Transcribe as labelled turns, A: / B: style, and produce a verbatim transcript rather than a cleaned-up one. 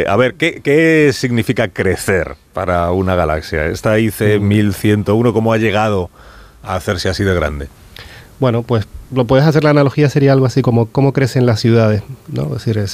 A: Eh, a ver, ¿qué, ¿qué significa crecer para una galaxia? Esta I C mil ciento uno, ¿cómo ha llegado a hacerse así de grande?
B: Bueno, pues lo puedes hacer, la analogía sería algo así como cómo crecen las ciudades, ¿no? Es decir,